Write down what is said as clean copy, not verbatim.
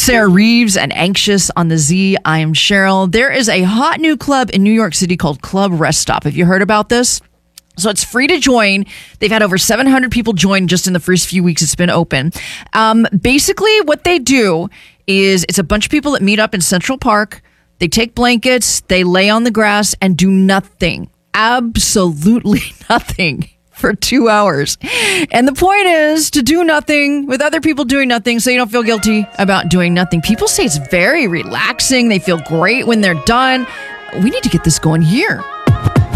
Sarah Reeves and Anxious on the Z. I am Cheryl. There is a hot new club in New York City called Club Rest Stop. Have you heard about this? So it's free to join. They've had over 700 people join just in the first few weeks it's been open. Basically, what they do is it's a bunch of people that meet up in Central Park. They take blankets, they lay on the grass and do nothing. Absolutely nothing for 2 hours. And the point is to do nothing with other people doing nothing so you don't feel guilty about doing nothing. People say it's very relaxing. They feel great when they're done. We need to get this going here.